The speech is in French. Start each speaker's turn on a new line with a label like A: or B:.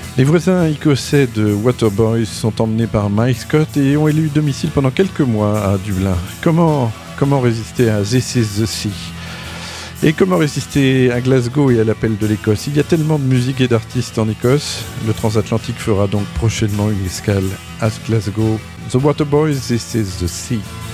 A: Les voisins écossais de Waterboys sont emmenés par Mike Scott et ont élu domicile pendant quelques mois à Dublin. Comment résister à This Is The Sea? Et comment résister à Glasgow et à l'appel de l'Écosse? Il y a tellement de musique et d'artistes en Écosse. Le transatlantique fera donc prochainement une escale à Glasgow. The Waterboys, This Is The Sea.